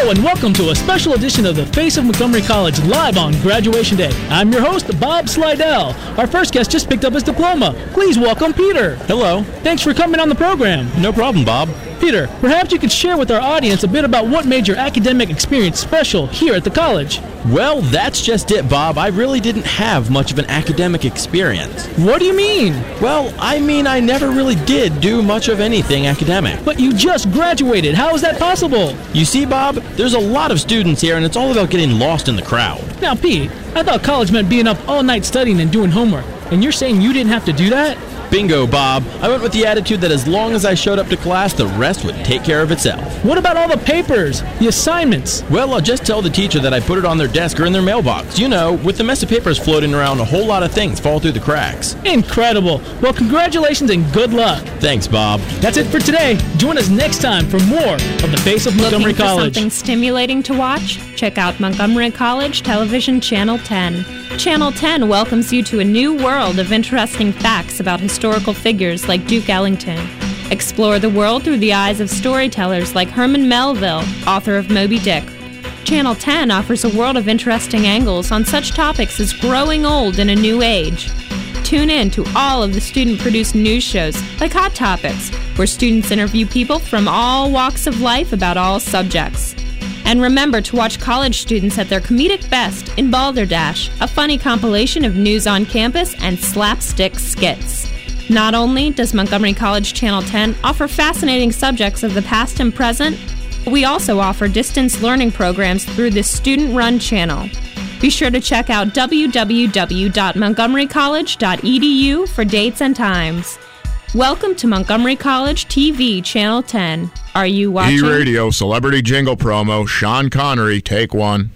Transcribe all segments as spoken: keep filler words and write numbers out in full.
Hello and welcome to a special edition of The Face of Montgomery College live on graduation day. I'm your host, Bob Slidell. Our first guest just picked up his diploma. Please welcome Peter. Hello. Thanks for coming on the program. No problem, Bob. Peter, perhaps you could share with our audience a bit about what made your academic experience special here at the college. Well, that's just it, Bob. I really didn't have much of an academic experience. What do you mean? Well, I mean I never really did do much of anything academic. But you just graduated. How is that possible? You see, Bob, there's a lot of students here, and it's all about getting lost in the crowd. Now, Pete, I thought college meant being up all night studying and doing homework. And you're saying you didn't have to do that? Bingo, Bob. I went with the attitude that as long as I showed up to class, the rest would take care of itself. What about all the papers, the assignments? Well, I'll just tell the teacher that I put it on their desk or in their mailbox. You know, with the mess of papers floating around, a whole lot of things fall through the cracks. Incredible. Well, congratulations and good luck. Thanks, Bob. That's it for today. Join us next time for more of The Face of Montgomery Looking College. for something stimulating to watch? Check out Montgomery College Television Channel ten. Channel ten welcomes you to a new world of interesting facts about historical figures like Duke Ellington. Explore the world through the eyes of storytellers like Herman Melville, author of Moby Dick. Channel ten offers a world of interesting angles on such topics as growing old in a new age. Tune in to all of the student-produced news shows like Hot Topics, where students interview people from all walks of life about all subjects. And remember to watch college students at their comedic best in Balderdash, a funny compilation of news on campus and slapstick skits. Not only does Montgomery College Channel ten offer fascinating subjects of the past and present, but we also offer distance learning programs through this student-run channel. Be sure to check out w w w dot montgomery college dot e d u for dates and times. Welcome to Montgomery College T V Channel ten. Are you watching? E-Radio Celebrity Jingle Promo, Sean Connery, take one.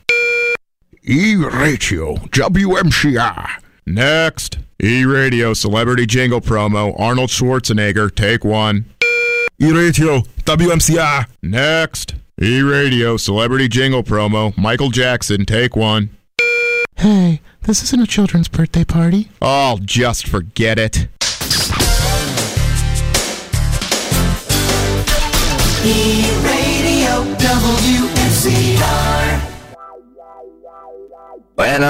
E-Radio W M C I. Next. E-Radio Celebrity Jingle Promo, Arnold Schwarzenegger, take one. E-Radio W M C I. Next. E-Radio Celebrity Jingle Promo, Michael Jackson, take one. Hey, this isn't a children's birthday party. Oh, just forget it. E-Radio W M C R. When